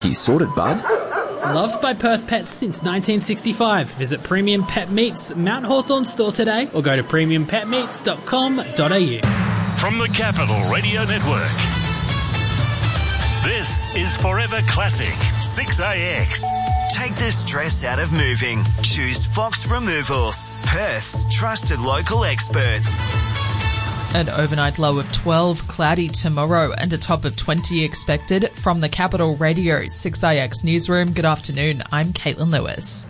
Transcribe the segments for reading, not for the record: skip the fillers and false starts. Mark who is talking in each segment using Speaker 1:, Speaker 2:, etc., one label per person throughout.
Speaker 1: He's sorted, bud.
Speaker 2: Loved by Perth pets since 1965. Visit Premium Pet Meats Mount Hawthorn store today or go to premiumpetmeats.com.au.
Speaker 3: From the Capital Radio Network, this is Forever Classic 6AX.
Speaker 4: Take the stress out of moving. Choose Fox Removals, Perth's trusted local experts.
Speaker 5: An overnight low of 12, cloudy tomorrow and a top of 20 expected. From the Capital Radio 6IX Newsroom, good afternoon, I'm Caitlin Lewis.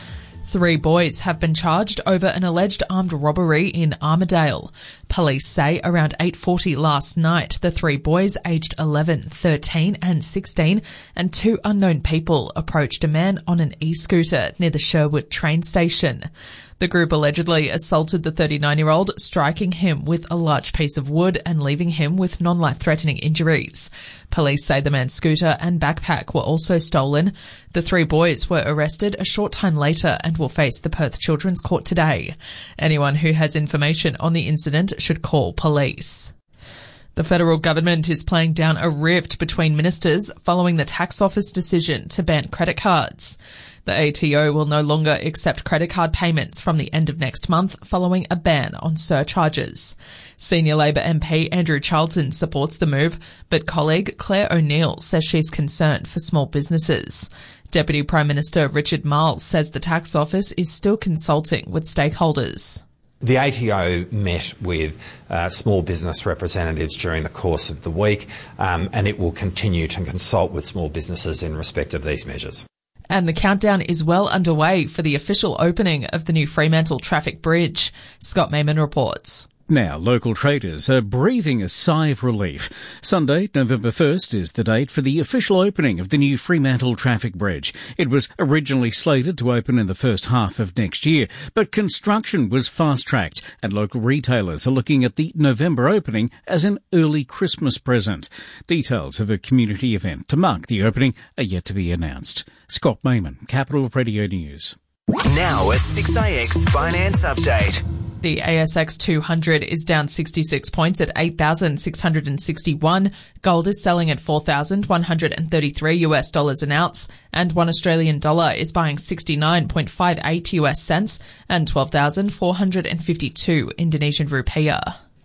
Speaker 5: 3 boys have been charged over an alleged armed robbery in Armidale. Police say around 8:40 last night, the 3 boys aged 11, 13 and 16 and 2 unknown people approached a man on an e-scooter near the Sherwood train station. The group allegedly assaulted the 39-year-old, striking him with a large piece of wood and leaving him with non-life-threatening injuries. Police say the man's scooter and backpack were also stolen. The 3 boys were arrested a short time later and will face the Perth Children's Court today. Anyone who has information on the incident should call police. The federal government is playing down a rift between ministers following the tax office decision to ban credit cards. The ATO will no longer accept credit card payments from the end of next month following a ban on surcharges. Senior Labor MP Andrew Charlton supports the move, but colleague Claire O'Neill says she's concerned for small businesses. Deputy Prime Minister Richard Marles says the tax office is still consulting with stakeholders.
Speaker 6: The ATO met with small business representatives during the course of the week, and it will continue to consult with small businesses in respect of these measures.
Speaker 5: And the countdown is well underway for the official opening of the new Fremantle Traffic Bridge. Scott Mayman reports.
Speaker 7: Now, local traders are breathing a sigh of relief. Sunday, November 1st, is the date for the official opening of the new Fremantle Traffic Bridge. It was originally slated to open in the first half of next year, but construction was fast-tracked, and local retailers are looking at the November opening as an early Christmas present. Details of a community event to mark the opening are yet to be announced. Scott Mayman, Capital Radio News.
Speaker 4: Now a 6IX Finance Update.
Speaker 5: The ASX 200 is down 66 points at 8,661. Gold is selling at $4,133 an ounce, and $1 Australian dollar is buying 69.58 US cents and 12,452 Indonesian rupiah.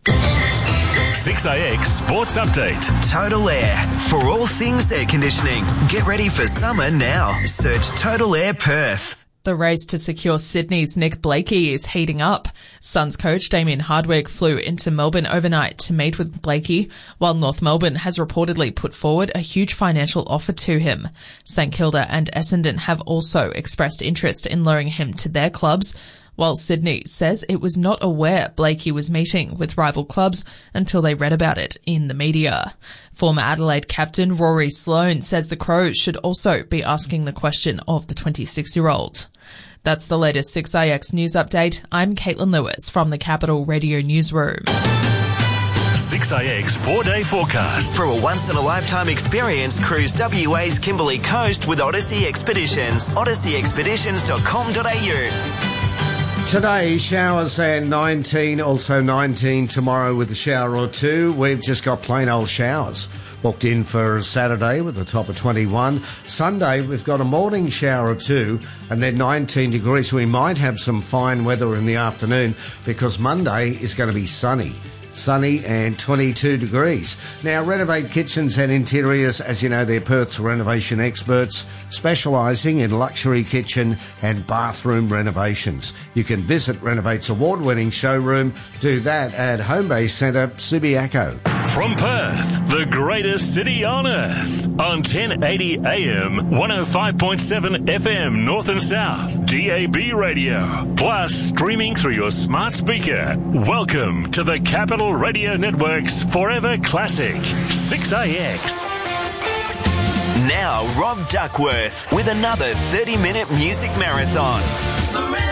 Speaker 3: 6AX Sports Update.
Speaker 4: Total Air. For all things air conditioning. Get ready for summer now. Search Total Air Perth.
Speaker 5: The race to secure Sydney's Nick Blakey is heating up. Suns coach Damien Hardwick flew into Melbourne overnight to meet with Blakey, while North Melbourne has reportedly put forward a huge financial offer to him. St Kilda and Essendon have also expressed interest in luring him to their clubs, while Sydney says it was not aware Blakey was meeting with rival clubs until they read about it in the media. Former Adelaide captain Rory Sloane says the Crows should also be asking the question of the 26-year-old. That's the latest 6IX News Update. I'm Caitlin Lewis from the Capital Radio Newsroom.
Speaker 3: 6AX 4-day forecast.
Speaker 4: For a once-in-a-lifetime experience, cruise WA's Kimberley Coast with Odyssey Expeditions. odysseyexpeditions.com.au.
Speaker 8: Today, showers and 19, also 19 tomorrow with a shower or two. We've just got plain old showers booked in for Saturday with a top of 21. Sunday, we've got a morning shower or two and then 19 degrees. We might have some fine weather in the afternoon because Monday is going to be sunny and 22 degrees. Now, Renovate Kitchens and Interiors, as you know, they're Perth's renovation experts, specialising in luxury kitchen and bathroom renovations. You can visit Renovate's award-winning showroom. Do that at Homebase Centre, Subiaco.
Speaker 3: From Perth, the greatest city on earth, on 1080 AM, 105.7 FM North and South, DAB radio, plus streaming through your smart speaker. Welcome to the Capital Radio Network's Forever Classic 6AX.
Speaker 4: Now Rob Duckworth with another 30-minute music marathon.